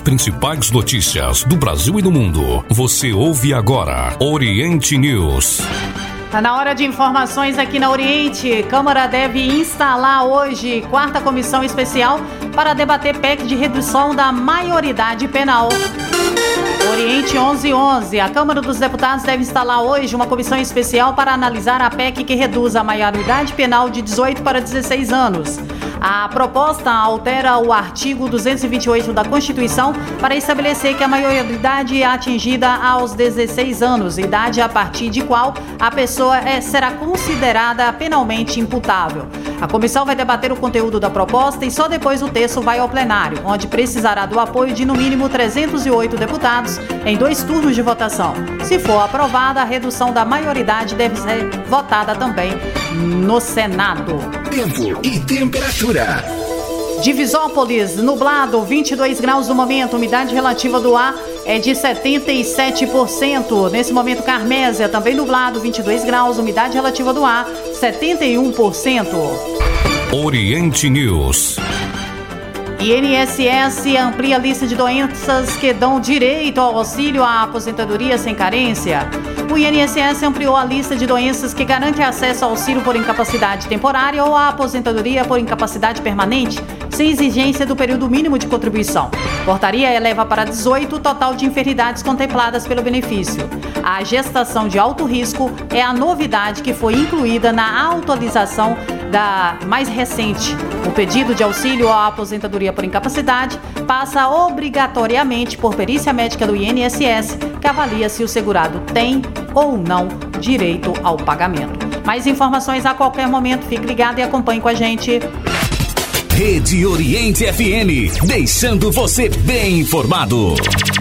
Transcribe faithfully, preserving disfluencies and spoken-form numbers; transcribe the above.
principais notícias do Brasil e do mundo, você ouve agora Oriente News. Tá na hora de informações aqui na Oriente. Câmara deve instalar hoje quarta comissão especial para debater P E C de redução da maioridade penal. Oriente onze onze. A Câmara dos Deputados deve instalar hoje uma comissão especial para analisar a P E C que reduz a maioridade penal de dezoito para dezesseis anos. A proposta altera o artigo duzentos e vinte e oito da Constituição para estabelecer que a maioridade é atingida aos dezesseis anos, idade a partir de qual a pessoa é, será considerada penalmente imputável. A comissão vai debater o conteúdo da proposta e só depois o texto vai ao plenário, onde precisará do apoio de no mínimo trezentos e oito deputados em dois turnos de votação. Se for aprovada, a redução da maioridade deve ser votada também no Senado. Tempo e temperatura. Divisópolis, nublado, vinte e dois graus no momento, umidade relativa do ar é de setenta e sete por cento. Nesse momento, Carmésia, também nublado, vinte e dois graus, umidade relativa do ar, setenta e um por cento. Oriente News. I N S S amplia a lista de doenças que dão direito ao auxílio à aposentadoria sem carência. O I N S S ampliou a lista de doenças que garante acesso ao auxílio por incapacidade temporária ou à aposentadoria por incapacidade permanente, sem exigência do período mínimo de contribuição. Portaria eleva para dezoito o total de enfermidades contempladas pelo benefício. A gestação de alto risco é a novidade que foi incluída na atualização da mais recente. O pedido de auxílio à aposentadoria por incapacidade passa obrigatoriamente por perícia médica do I N S S, que avalia se o segurado tem ou não direito ao pagamento. Mais informações a qualquer momento. Fique ligado e acompanhe com a gente. Rede Oriente F M, deixando você bem informado.